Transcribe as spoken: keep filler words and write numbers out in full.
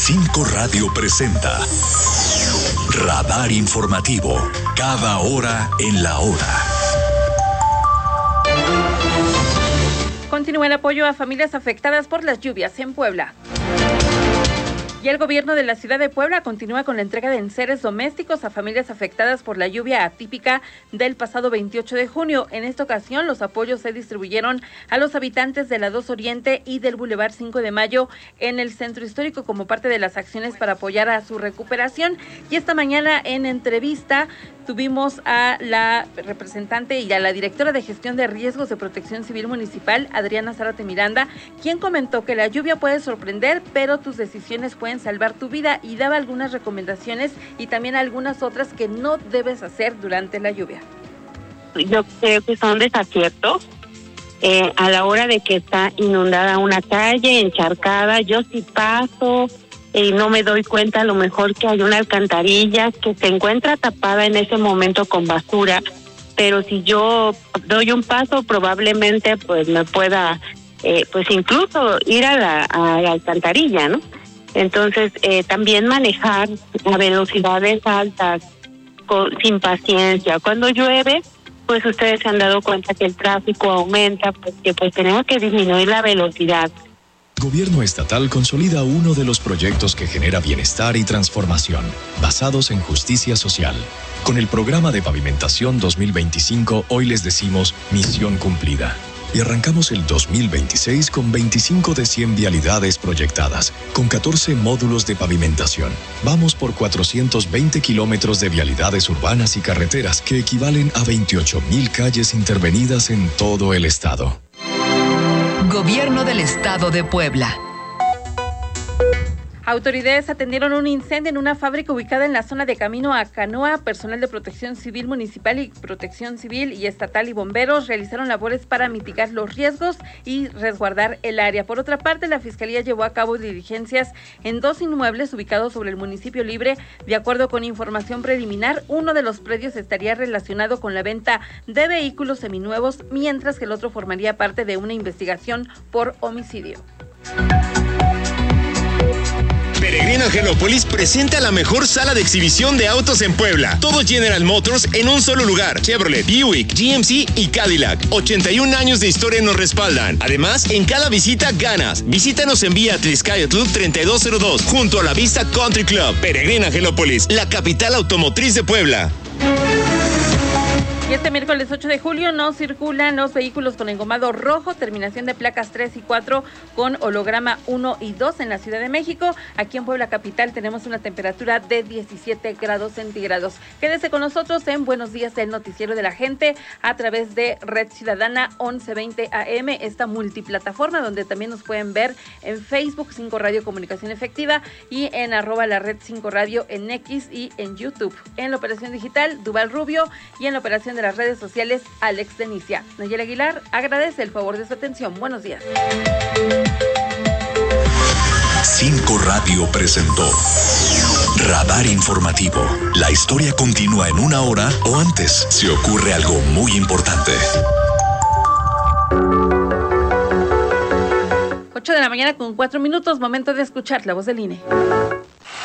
Cinco Radio presenta Radar Informativo, cada hora en la hora. Continúa el apoyo a familias afectadas por las lluvias en Puebla. Y el gobierno de la ciudad de Puebla continúa con la entrega de enseres domésticos a familias afectadas por la lluvia atípica del pasado veintiocho de junio. En esta ocasión, los apoyos se distribuyeron a los habitantes de la dos Oriente y del Boulevard cinco de Mayo en el centro histórico como parte de las acciones para apoyar a su recuperación. Y esta mañana en entrevista tuvimos a la representante y a la directora de gestión de riesgos de Protección Civil Municipal, Adriana Zárate Miranda, quien comentó que la lluvia puede sorprender, pero tus decisiones pueden salvar tu vida, y daba algunas recomendaciones y también algunas otras que no debes hacer durante la lluvia. Yo creo que son desaciertos. Eh, a la hora de que está inundada una calle, encharcada, yo sí paso y no me doy cuenta a lo mejor que hay una alcantarilla que se encuentra tapada en ese momento con basura, pero si yo doy un paso probablemente pues me pueda eh, pues incluso ir a la, a la alcantarilla, ¿no? Entonces eh, también manejar a velocidades altas, con, sin paciencia. Cuando llueve, pues ustedes se han dado cuenta que el tráfico aumenta, porque pues tenemos que disminuir la velocidad. Gobierno estatal consolida uno de los proyectos que genera bienestar y transformación, basados en justicia social. Con el programa de pavimentación dos mil veinticinco, hoy les decimos misión cumplida. Y arrancamos el dos mil veintiséis con veinticinco de cien vialidades proyectadas, con catorce módulos de pavimentación. Vamos por cuatrocientos veinte kilómetros de vialidades urbanas y carreteras, que equivalen a veintiocho mil calles intervenidas en todo el estado. Gobierno del Estado de Puebla. Autoridades atendieron un incendio en una fábrica ubicada en la zona de Camino a Canoa. Personal de Protección Civil Municipal y Protección Civil y Estatal y bomberos realizaron labores para mitigar los riesgos y resguardar el área. Por otra parte, la Fiscalía llevó a cabo diligencias en dos inmuebles ubicados sobre el municipio Libre. De acuerdo con información preliminar, uno de los predios estaría relacionado con la venta de vehículos seminuevos, mientras que el otro formaría parte de una investigación por homicidio. Peregrina Angelópolis presenta la mejor sala de exhibición de autos en Puebla. Todo General Motors en un solo lugar. Chevrolet, Buick, G M C y Cadillac. ochenta y un años de historia nos respaldan. Además, en cada visita ganas. Visítanos en vía Tliscayotl treinta y dos cero dos, junto a la Vista Country Club. Peregrina Angelópolis, la capital automotriz de Puebla. Y este miércoles ocho de julio no circulan los vehículos con engomado rojo, terminación de placas tres y cuatro con holograma uno y dos en la Ciudad de México. Aquí en Puebla Capital tenemos una temperatura de diecisiete grados centígrados. Quédese con nosotros en Buenos Días, el noticiero de la gente, a través de Red Ciudadana once veinte A M, esta multiplataforma donde también nos pueden ver en Facebook, cinco Radio Comunicación Efectiva, y en arroba la red cinco Radio en X y en YouTube. En la operación digital, Duval Rubio, y en la operación de las redes sociales, Alex Denicia. Nayel Aguilar agradece el favor de su atención. Buenos días. Cinco Radio presentó Radar Informativo. La historia continúa en una hora o antes, si ocurre algo muy importante. ocho de la mañana con cuatro minutos, momento de escuchar la voz del I N E.